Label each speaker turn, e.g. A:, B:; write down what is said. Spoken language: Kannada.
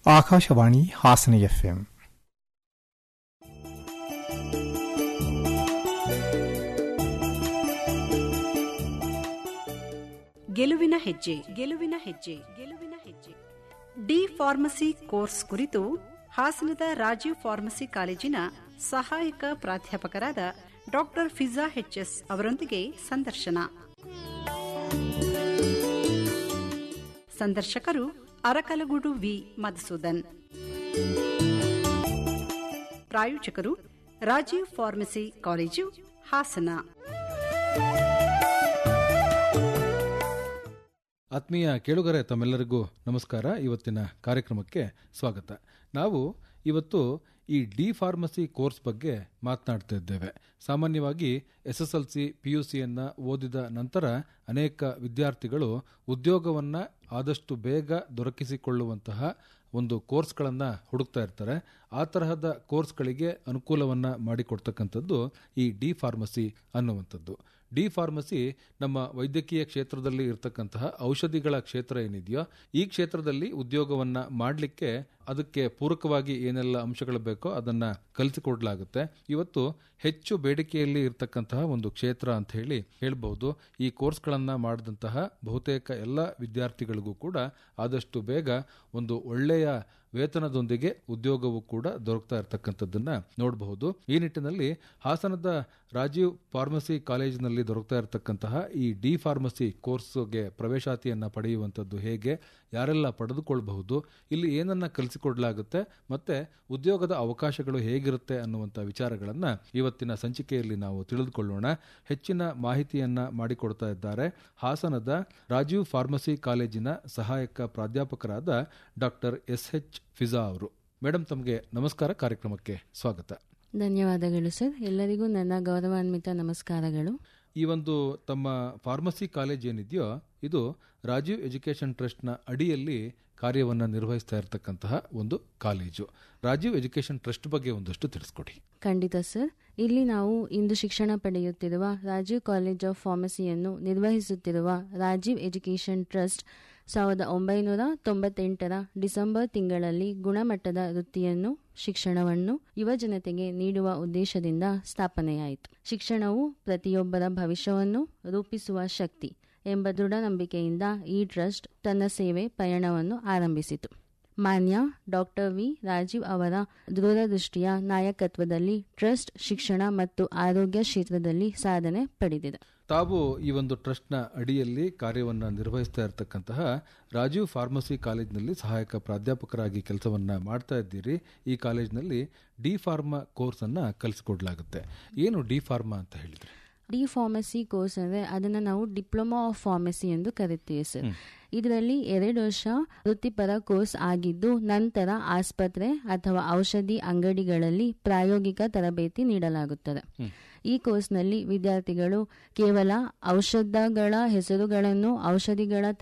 A: ಆಕಾಶವಾಣಿ ಹಾಸನ ಎಫ್ಎಂ.
B: ಗೆಲುವಿನ ಹೆಜ್ಜೆ ಗೆಲುವಿನ ಹೆಜ್ಜೆ ಗೆಲುವಿನ ಹೆಜ್ಜೆ ಡಿ ಫಾರ್ಮಸಿ ಕೋರ್ಸ್ ಕುರಿತು ಹಾಸನದ ರಾಜೀವ್ ಫಾರ್ಮಸಿ ಕಾಲೇಜಿನ ಸಹಾಯಕ ಪ್ರಾಧ್ಯಾಪಕರಾದ ಡಾಕ್ಟರ್ ಫಿಜಾ ಎಚ್ಎಸ್ ಅವರೊಂದಿಗೆ ಸಂದರ್ಶನ. ಸಂದರ್ಶಕರು ಅರಕಲಗೂಡು ವಿ ಮಧುಸೂದನ್. ಪ್ರಾಯೋಜಕರು ರಾಜೀವ್ ಫಾರ್ಮಸಿ ಕಾಲೇಜು ಹಾಸನ.
C: ಆತ್ಮೀಯ ಕೇಳುಗರೆ, ತಮ್ಮೆಲ್ಲರಿಗೂ ನಮಸ್ಕಾರ. ಇವತ್ತಿನ ಕಾರ್ಯಕ್ರಮಕ್ಕೆ ಸ್ವಾಗತ. ನಾವು ಇವತ್ತು ಈ ಡಿ ಫಾರ್ಮಸಿ ಕೋರ್ಸ್ ಬಗ್ಗೆ ಮಾತನಾಡ್ತಾ ಇದ್ದೇವೆ. ಸಾಮಾನ್ಯವಾಗಿ SSLC PUCಯನ್ನು ಓದಿದ ನಂತರ ಅನೇಕ ವಿದ್ಯಾರ್ಥಿಗಳು ಉದ್ಯೋಗವನ್ನು ಆದಷ್ಟು ಬೇಗ ದೊರಕಿಸಿಕೊಳ್ಳುವಂತಹ ಒಂದು ಕೋರ್ಸ್ಗಳನ್ನು ಹುಡುಕ್ತಾ ಇರ್ತಾರೆ. ಆ ತರಹದ ಕೋರ್ಸ್ಗಳಿಗೆ ಅನುಕೂಲವನ್ನು ಮಾಡಿಕೊಡ್ತಕ್ಕಂಥದ್ದು ಈ ಡಿ ಫಾರ್ಮಸಿ ಅನ್ನುವಂಥದ್ದು. ಡಿ ಫಾರ್ಮಸಿ ನಮ್ಮ ವೈದ್ಯಕೀಯ ಕ್ಷೇತ್ರದಲ್ಲಿ ಇರತಕ್ಕಂತಹ ಔಷಧಿಗಳ ಕ್ಷೇತ್ರ ಏನಿದೆಯೋ ಈ ಕ್ಷೇತ್ರದಲ್ಲಿ ಉದ್ಯೋಗವನ್ನು ಮಾಡಲಿಕ್ಕೆ ಅದಕ್ಕೆ ಪೂರಕವಾಗಿ ಏನೆಲ್ಲ ಅಂಶಗಳು ಬೇಕೋ ಅದನ್ನು ಕಲಿಸಿಕೊಡಲಾಗುತ್ತೆ. ಇವತ್ತು ಹೆಚ್ಚು ಬೇಡಿಕೆಯಲ್ಲಿ ಇರತಕ್ಕಂತಹ ಒಂದು ಕ್ಷೇತ್ರ ಅಂತ ಹೇಳ್ಬಹುದು. ಈ ಕೋರ್ಸ್ಗಳನ್ನು ಮಾಡಿದಂತಹ ಬಹುತೇಕ ಎಲ್ಲ ವಿದ್ಯಾರ್ಥಿಗಳಿಗೂ ಕೂಡ ಆದಷ್ಟು ಬೇಗ ಒಂದು ಒಳ್ಳೆಯ ವೇತನದೊಂದಿಗೆ ಉದ್ಯೋಗವೂ ಕೂಡ ದೊರಕ್ತಾ ಇರತಕ್ಕಂಥದ್ದನ್ನ ನೋಡಬಹುದು. ಈ ನಿಟ್ಟಿನಲ್ಲಿ ಹಾಸನದ ರಾಜೀವ್ ಫಾರ್ಮಸಿ ಕಾಲೇಜಿನಲ್ಲಿ ದೊರಕ್ತಾ ಇರತಕ್ಕಂತಹ ಈ ಡಿ ಫಾರ್ಮಸಿ ಕೋರ್ಸ್ಗೆ ಪ್ರವೇಶಾತಿಯನ್ನು ಪಡೆಯುವಂಥದ್ದು ಹೇಗೆ, ಯಾರೆಲ್ಲ ಪಡೆದುಕೊಳ್ಳಬಹುದು, ಇಲ್ಲಿ ಏನನ್ನ ಕಲಿಸಿಕೊಡಲಾಗುತ್ತೆ ಮತ್ತೆ ಉದ್ಯೋಗದ ಅವಕಾಶಗಳು ಹೇಗಿರುತ್ತೆ ಅನ್ನುವಂಥ ವಿಚಾರಗಳನ್ನು ಇವತ್ತಿನ ಸಂಚಿಕೆಯಲ್ಲಿ ನಾವು ತಿಳಿದುಕೊಳ್ಳೋಣ. ಹೆಚ್ಚಿನ ಮಾಹಿತಿಯನ್ನ ಮಾಡಿಕೊಡ್ತಾ ಇದ್ದಾರೆ ಹಾಸನದ ರಾಜೀವ್ ಫಾರ್ಮಸಿ ಕಾಲೇಜಿನ ಸಹಾಯಕ ಪ್ರಾಧ್ಯಾಪಕರಾದ ಡಾಕ್ಟರ್ SH ಫಿಜಾ ಅವರು. ಮೇಡಮ್, ತಮಗೆ ನಮಸ್ಕಾರ, ಕಾರ್ಯಕ್ರಮಕ್ಕೆ ಸ್ವಾಗತ.
D: ಧನ್ಯವಾದಗಳು ಸರ್. ಎಲ್ಲರಿಗೂ ನನ್ನ ಗೌರವಾನ್ವಿತ ನಮಸ್ಕಾರಗಳು.
C: ಈ ಒಂದು ತಮ್ಮ ಫಾರ್ಮಸಿ ಕಾಲೇಜ್ ಏನಿದೆಯೋ ಇದು ರಾಜೀವ್ ಎಜುಕೇಷನ್ ಟ್ರಸ್ಟ್ನ ಅಡಿಯಲ್ಲಿ ಕಾರ್ಯವನ್ನು ನಿರ್ವಹಿಸ್ತಾ ಇರತಕ್ಕಂತಹ ಒಂದು ಕಾಲೇಜು. ರಾಜೀವ್ ಎಜುಕೇಷನ್ ಟ್ರಸ್ಟ್ ಬಗ್ಗೆ ಒಂದಷ್ಟು ತಿಳಿಸ್ಕೊಡಿ.
D: ಖಂಡಿತ ಸರ್. ಇಲ್ಲಿ ನಾವು ಇಂದು ಶಿಕ್ಷಣ ಪಡೆಯುತ್ತಿರುವ ರಾಜೀವ್ ಕಾಲೇಜ್ ಆಫ್ ಫಾರ್ಮಸಿಯನ್ನು ನಿರ್ವಹಿಸುತ್ತಿರುವ ರಾಜೀವ್ ಎಜುಕೇಷನ್ ಟ್ರಸ್ಟ್ 1998 ಡಿಸೆಂಬರ್ ತಿಂಗಳಲ್ಲಿ ಗುಣಮಟ್ಟದ ವೃತ್ತಿಯನ್ನು ಶಿಕ್ಷಣವನ್ನು ಯುವ ಜನತೆಗೆ ನೀಡುವ ಉದ್ದೇಶದಿಂದ ಸ್ಥಾಪನೆಯಾಯಿತು. ಶಿಕ್ಷಣವು ಪ್ರತಿಯೊಬ್ಬರ ಭವಿಷ್ಯವನ್ನು ರೂಪಿಸುವ ಶಕ್ತಿ ಎಂಬ ದೃಢ ನಂಬಿಕೆಯಿಂದ ಈ ಟ್ರಸ್ಟ್ ತನ್ನ ಸೇವೆ ಪಯಣವನ್ನು ಆರಂಭಿಸಿತು. ಮಾನ್ಯ ಡಾಕ್ಟರ್ ವಿ ರಾಜೀವ್ ಅವರ ದೂರದೃಷ್ಟಿಯ ನಾಯಕತ್ವದಲ್ಲಿ ಟ್ರಸ್ಟ್ ಶಿಕ್ಷಣ ಮತ್ತು ಆರೋಗ್ಯ ಕ್ಷೇತ್ರದಲ್ಲಿ ಸಾಧನೆ ಪಡೆದಿದೆ.
C: ತಾವು ಈ ಒಂದು ಟ್ರಸ್ಟ್ನ ಅಡಿಯಲ್ಲಿ ಕಾರ್ಯವನ್ನು ನಿರ್ವಹಿಸ್ತಾ ಇರತಕ್ಕಂತಹ ರಾಜೀವ್ ಫಾರ್ಮಸಿ ಕಾಲೇಜಿನಲ್ಲಿ ಸಹಾಯಕ ಪ್ರಾಧ್ಯಾಪಕರಾಗಿ ಕೆಲಸವನ್ನ ಮಾಡ್ತಾ ಇದ್ದೀರಿ. ಈ ಕಾಲೇಜಿನಲ್ಲಿ ಡಿ ಫಾರ್ಮಾ ಕೋರ್ಸ್ ಅನ್ನ ಕಲಿಸಿಕೊಡ್ಲಾಗುತ್ತೆ. ಏನು ಡಿ ಫಾರ್ಮಾ ಅಂತ ಹೇಳಿದ್ರೆ?
D: ಡಿ ಫಾರ್ಮಸಿ ಕೋರ್ಸ್ ಅಂದರೆ ಅದನ್ನು ನಾವು ಡಿಪ್ಲೊಮಾ ಆಫ್ ಫಾರ್ಮಸಿ ಎಂದು ಕರಿತೀವಿ ಸರ್. ಇದರಲ್ಲಿ 2 ವರ್ಷ ವೃತ್ತಿಪರ ಕೋರ್ಸ್ ಆಗಿದ್ದು ನಂತರ ಆಸ್ಪತ್ರೆ ಅಥವಾ ಔಷಧಿ ಅಂಗಡಿಗಳಲ್ಲಿ ಪ್ರಾಯೋಗಿಕ ತರಬೇತಿ ನೀಡಲಾಗುತ್ತದೆ. ಈ ಕೋರ್ಸ್ನಲ್ಲಿ ವಿದ್ಯಾರ್ಥಿಗಳು ಕೇವಲ ಔಷಧಗಳ ಹೆಸರುಗಳನ್ನು, ಔಷಧಿಗಳ